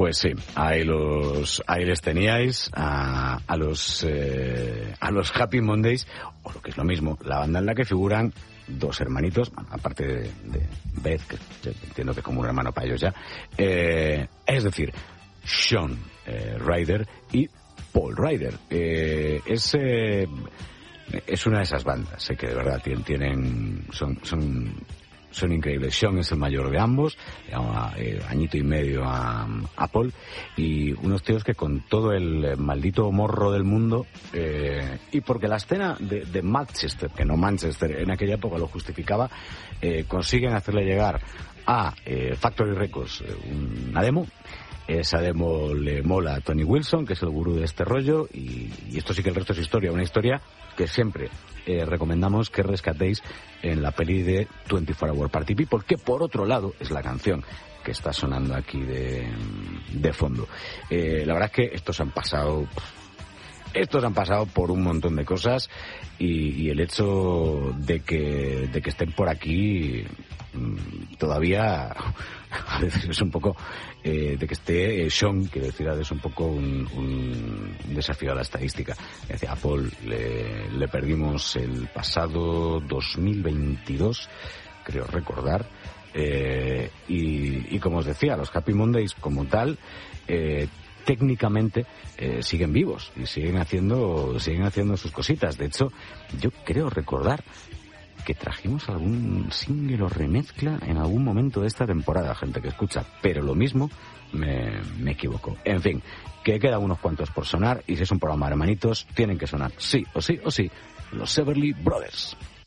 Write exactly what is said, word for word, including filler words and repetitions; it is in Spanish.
Pues sí, ahí los ahí les teníais a, a los eh, a los Happy Mondays, o lo que es lo mismo, la banda en la que figuran dos hermanitos, aparte de, de Beth, que yo entiendo que es como un hermano para ellos ya, eh, es decir, Sean eh, Ryder y Paul Ryder. Eh, es eh, es una de esas bandas, sé que de verdad tienen, tienen son son son increíbles. Sean es el mayor de ambos, eh, añito y medio a, a Paul, y unos tíos que con todo el maldito morro del mundo, eh, y porque la escena de, de Manchester, que no Manchester, en aquella época lo justificaba, eh, consiguen hacerle llegar a eh, Factory Records eh, una demo. Esa demo le mola a Tony Wilson, que es el gurú de este rollo, y, y esto sí que el resto es historia, una historia que siempre eh, recomendamos que rescatéis en la peli de veinticuatro Hour Party People, que por otro lado es la canción que está sonando aquí de, de fondo. Eh, la verdad es que estos han pasado... Estos han pasado por un montón de cosas y, y el hecho de que, de que estén por aquí mmm, todavía a veces es un poco eh, de que esté eh, Sean, quiero decir, es un poco un, un desafío a la estadística. A Paul le, le perdimos el pasado dos mil veintidós, creo recordar, eh, y, y como os decía, los Happy Mondays como tal eh, técnicamente eh, siguen vivos y siguen haciendo siguen haciendo sus cositas. De hecho, yo creo recordar que trajimos algún single o remezcla en algún momento de esta temporada, gente que escucha, pero lo mismo me, me equivoco. En fin, que quedan unos cuantos por sonar, y si es un programa de hermanitos, tienen que sonar sí o sí o sí los Everly Brothers.